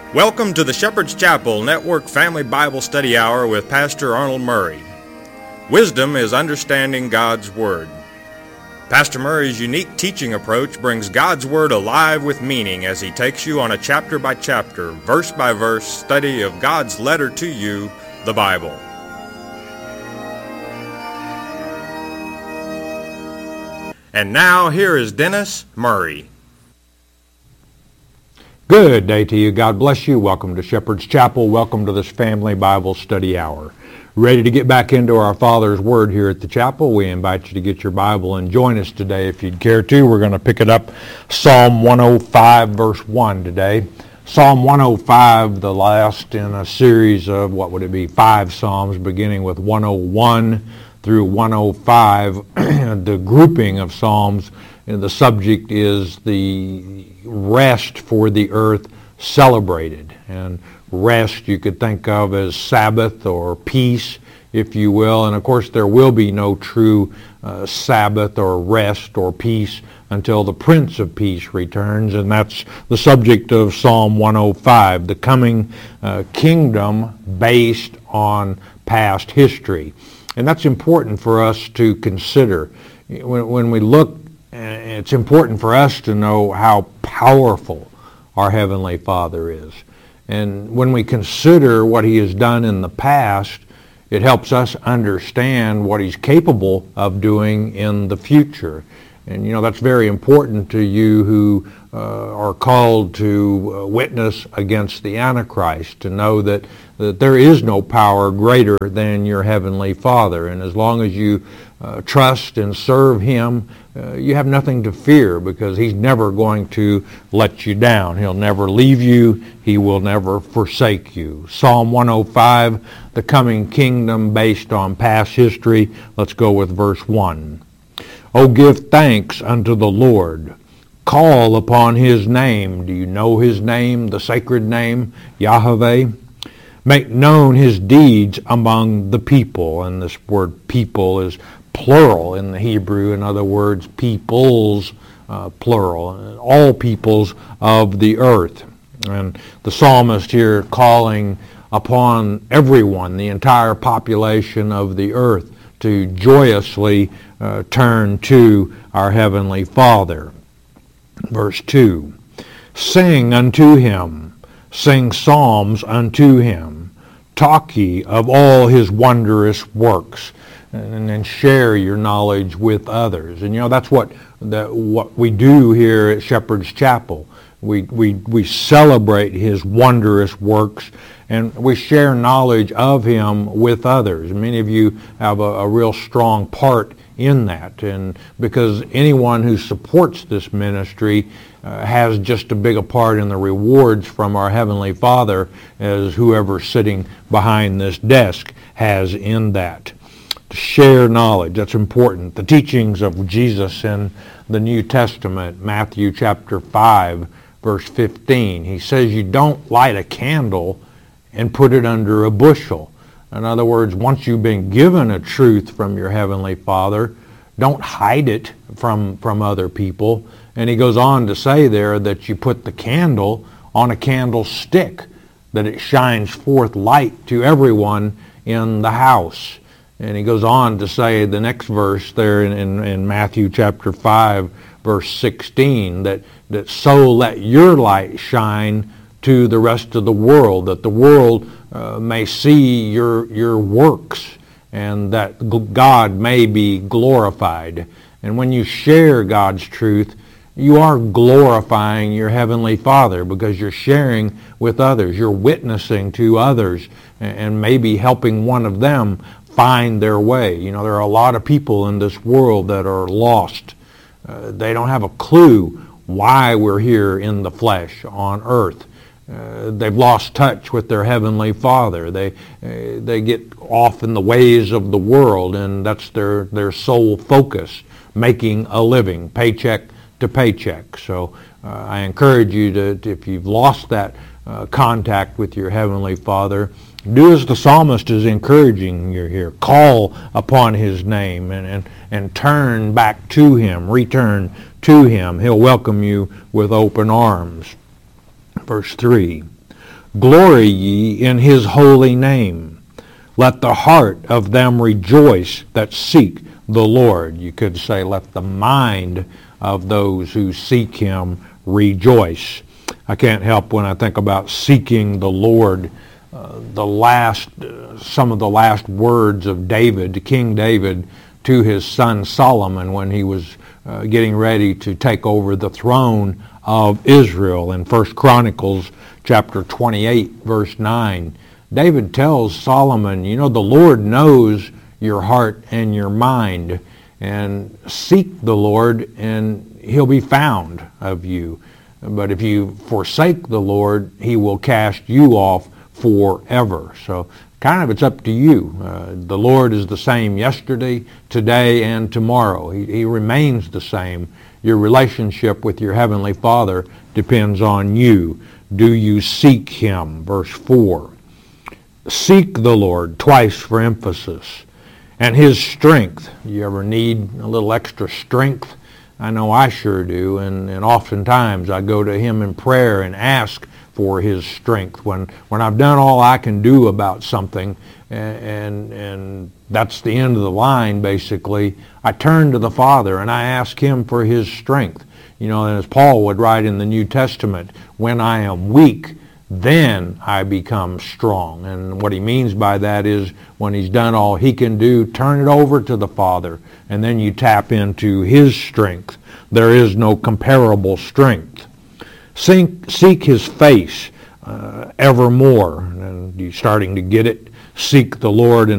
Welcome to the Shepherd's Chapel Network Family Bible Study Hour with Pastor Arnold Murray. Wisdom is understanding God's Word. Pastor Murray's unique teaching approach brings God's Word alive with meaning as he takes you on a chapter-by-chapter, verse-by-verse study of God's letter to you, the Bible. And now, here is Dennis Murray. Good day to you. God bless you. Welcome to Shepherd's Chapel. Welcome to this Family Bible Study Hour. Ready to get back into our Father's Word here at the chapel? We invite you to get your Bible and join us today if you'd care to. We're going to pick it up Psalm 105 verse 1 today. Psalm 105, the last in a series of, 5 Psalms, beginning with 101 through 105, the grouping of Psalms. And the subject is the rest for the earth celebrated. And rest you could think of as Sabbath or peace, if you will. And of course there will be no true Sabbath or rest or peace until the Prince of Peace returns. And that's the subject of Psalm 105, the coming kingdom based on past history. And that's important for us to consider. When we look, it's important for us to know how powerful our Heavenly Father is. And when we consider what He has done in the past, it helps us understand what He's capable of doing in the future. And that's very important to you who are called to witness against the Antichrist, to know that there is no power greater than your Heavenly Father. And as long as you trust and serve Him, you have nothing to fear, because He's never going to let you down. He'll never leave you. He will never forsake you. Psalm 105, the coming kingdom based on past history. Let's go with verse 1. Oh, give thanks unto the Lord. Call upon His name. Do you know His name, the sacred name, Yahweh? Make known His deeds among the people. And this word people is plural in the Hebrew. In other words, peoples, plural. All peoples of the earth. And the psalmist here calling upon everyone, the entire population of the earth, to joyously turn to our Heavenly Father. Verse 2, sing unto Him, sing psalms unto Him, talk ye of all His wondrous works, and then share your knowledge with others. And that's what we do here at Shepherd's Chapel. We celebrate His wondrous works, and we share knowledge of Him with others. Many of you have a real strong part in that, and because anyone who supports this ministry has just as big a part in the rewards from our Heavenly Father as whoever's sitting behind this desk has in that. To share knowledge, that's important. The teachings of Jesus in the New Testament, Matthew chapter 5, verse 15. He says you don't light a candle and put it under a bushel. In other words, once you've been given a truth from your Heavenly Father, don't hide it from other people. And he goes on to say there that you put the candle on a candlestick, that it shines forth light to everyone in the house. And he goes on to say the next verse there in Matthew chapter 5, verse 16, that so let your light shine to the rest of the world, that the world may see your works, and that God may be glorified. And when you share God's truth, you are glorifying your Heavenly Father, because you're sharing with others. You're witnessing to others and maybe helping one of them find their way. There are a lot of people in this world that are lost. They don't have a clue why we're here in the flesh on earth. They've lost touch with their Heavenly Father. They get off in the ways of the world, and that's their sole focus, making a living, paycheck to paycheck. So I encourage you to, if you've lost that contact with your Heavenly Father, do as the psalmist is encouraging you here. Call upon His name and turn back to Him, return to Him. He'll welcome you with open arms. Verse 3, Glory ye in his holy name. Let the heart of them rejoice that seek the Lord. You could say, let the mind of those who seek him rejoice. I can't help when I think about seeking the Lord, some of the last words of David, King David, to his son Solomon when he was getting ready to take over the throne of Israel. In 1 Chronicles chapter 28, verse 9, David tells Solomon, the Lord knows your heart and your mind, and seek the Lord and he'll be found of you. But if you forsake the Lord, he will cast you off forever. So kind of it's up to you. The Lord is the same yesterday, today, and tomorrow. He remains the same. Your relationship with your Heavenly Father depends on you. Do you seek him? Verse 4. Seek the Lord, twice for emphasis, and his strength. You ever need a little extra strength? I know I sure do, and oftentimes I go to him in prayer and ask for his strength when I've done all I can do about something, and that's the end of the line basically. I turn to the Father and I ask him for his strength. And as Paul would write in the New Testament, when I am weak, then I become strong. And what he means by that is when he's done all he can do, turn it over to the Father, and then you tap into his strength. There is no comparable strength. Seek his face evermore. And you're starting to get it. Seek the Lord in